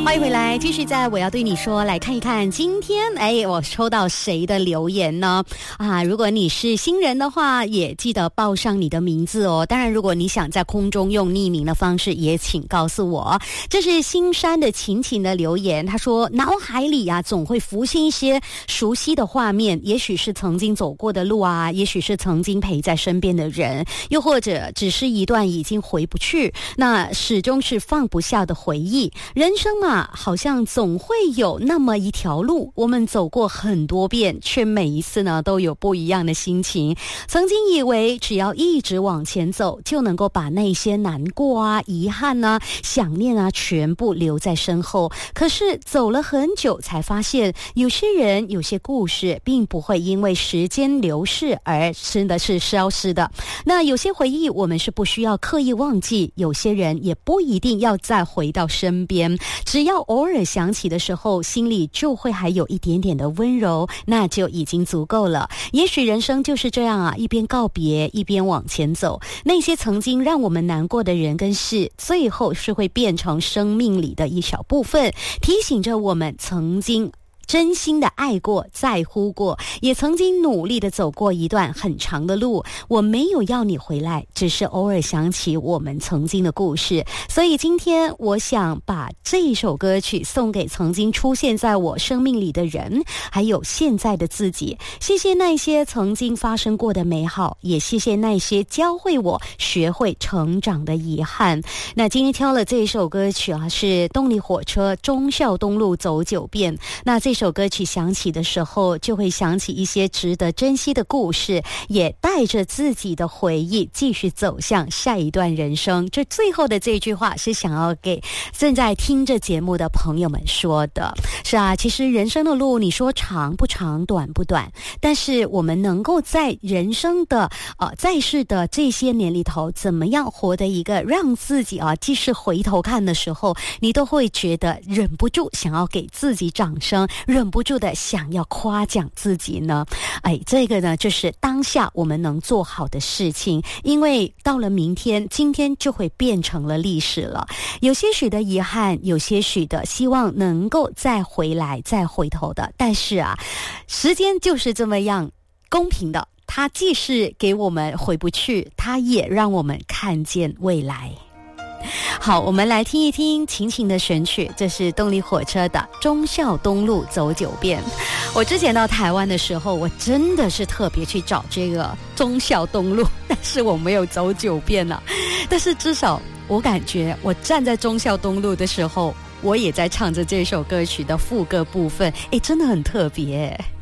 欢迎回来，继续在我要对你说，来看一看今天我抽到谁的留言呢？如果你是新人的话，也记得报上你的名字哦。当然，如果你想在空中用匿名的方式，也请告诉我。这是新山的晴晴的留言，他说脑海里总会浮现一些熟悉的画面，也许是曾经走过的路也许是曾经陪在身边的人，又或者只是一段已经回不去，那始终是放不下的回忆。人生好像总会有那么一条路，我们走过很多遍，却每一次呢都有不一样的心情。曾经以为只要一直往前走，就能够把那些难过遗憾想念全部留在身后。可是走了很久才发现，有些人有些故事并不会因为时间流逝而真的是消失的。那有些回忆我们是不需要刻意忘记，有些人也不一定要再回到身边，只要偶尔想起的时候，心里就会还有一点点的温柔，那就已经足够了。也许人生就是这样一边告别一边往前走，那些曾经让我们难过的人跟事，最后是会变成生命里的一小部分，提醒着我们曾经真心的爱过，在乎过，也曾经努力的走过一段很长的路。我没有要你回来，只是偶尔想起我们曾经的故事。所以今天我想把这一首歌曲送给曾经出现在我生命里的人，还有现在的自己。谢谢那些曾经发生过的美好，也谢谢那些教会我学会成长的遗憾。那今天挑了这一首歌曲是动力火车忠孝东路走九遍。那这首歌曲响起的时候，就会想起一些值得珍惜的故事，也带着自己的回忆继续走向下一段人生。这最后的这句话是想要给正在听着节目的朋友们说的。是其实人生的路，你说长不长，短不短，但是我们能够在人生的在世的这些年里头，怎么样活得一个让自己即使回头看的时候，你都会觉得忍不住想要给自己掌声，忍不住的想要夸奖自己呢？这个呢就是当下我们能做好的事情，因为到了明天，今天就会变成了历史了。有些许的遗憾，有些许的希望能够再回来再回头的，但是时间就是这么样公平的，它既是给我们回不去，它也让我们看见未来。好，我们来听一听晴晴的选曲，这是动力火车的忠孝东路走九遍。我之前到台湾的时候，我真的是特别去找这个忠孝东路，但是我没有走九遍了。但是至少我感觉我站在忠孝东路的时候，我也在唱着这首歌曲的副歌部分，真的很特别。